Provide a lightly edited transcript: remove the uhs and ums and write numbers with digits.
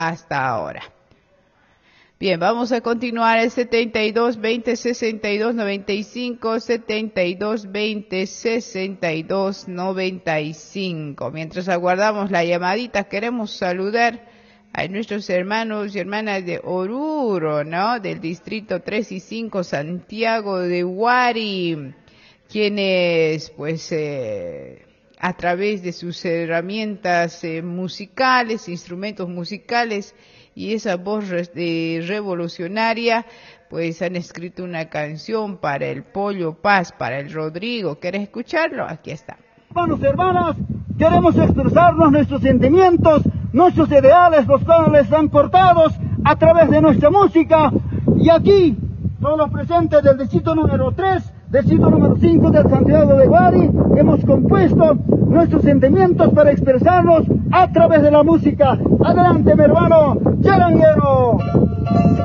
hasta ahora. Bien, vamos a continuar el 72 20 62 95, 72 20 62 95. Mientras aguardamos la llamadita, queremos saludar a nuestros hermanos y hermanas de Oruro, ¿no? Del distrito 3 y 5, Santiago de Huari, quienes, pues, a través de sus herramientas musicales, instrumentos musicales, y esa voz revolucionaria, pues han escrito una canción para el Pollo Paz, para el Rodrigo. ¿Quieres escucharlo? Aquí está. Hermanos y hermanas, queremos expresarnos nuestros sentimientos, nuestros ideales, los cuales están cortados a través de nuestra música. Y aquí, todos los presentes del distrito número 3, distrito número 5 del Santiago de Huari, hemos compuesto nuestros sentimientos para expresarnos a través de la música. Adelante, mi hermano.